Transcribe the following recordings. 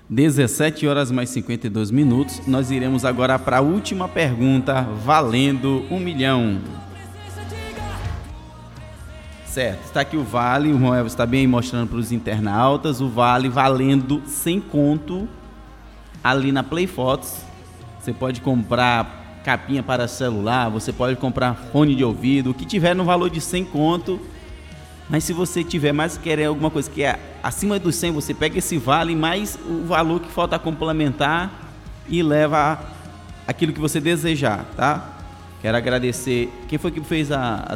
17 horas mais 52 minutos. Nós iremos agora para a última pergunta, valendo 1 milhão. Certo, está aqui o vale, o Moel está bem mostrando para os internautas, o vale valendo 100 conto ali na Play Fotos. Você pode comprar capinha para celular, você pode comprar fone de ouvido, o que tiver no valor de 100 conto. Mas se você tiver mais querer alguma coisa que é acima dos 100, você pega esse vale mais o valor que falta complementar e leva aquilo que você desejar, tá? Quero agradecer. Quem foi que fez a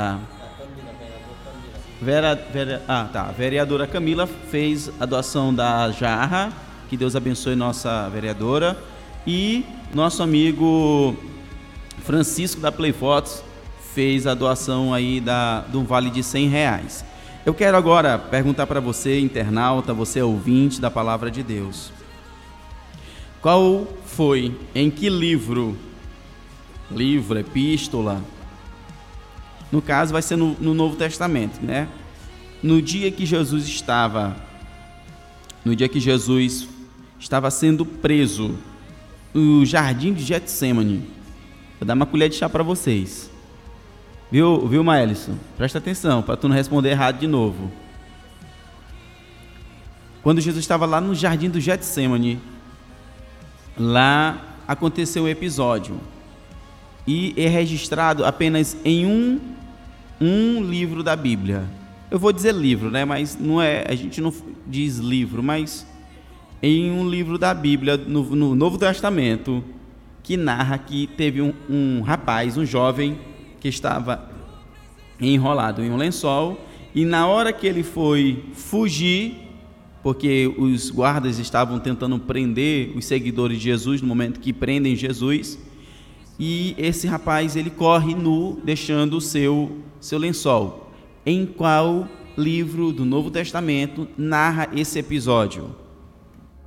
vereadora Camila fez a doação da jarra. Que Deus abençoe nossa vereadora. E nosso amigo Francisco da Play Fotos fez a doação aí do vale de R$100. Eu quero agora perguntar para você, internauta, você ouvinte da Palavra de Deus. Qual foi, em que livro, epístola, no caso vai ser no Novo Testamento, né? No dia que Jesus estava sendo preso no jardim de Getsemane, vou dar uma colher de chá para vocês. Viu, Maelison? Presta atenção, para tu não responder errado de novo. Quando Jesus estava lá no jardim do Getsemane, lá aconteceu um episódio. E é registrado apenas em um livro da Bíblia. Eu vou dizer livro, né? Mas não é, a gente não diz livro, mas em um livro da Bíblia, no Novo Testamento, que narra que teve um rapaz, um jovem, que estava enrolado em um lençol, e na hora que ele foi fugir, porque os guardas estavam tentando prender os seguidores de Jesus, no momento que prendem Jesus, e esse rapaz ele corre nu, deixando o seu lençol. Em qual livro do Novo Testamento narra esse episódio?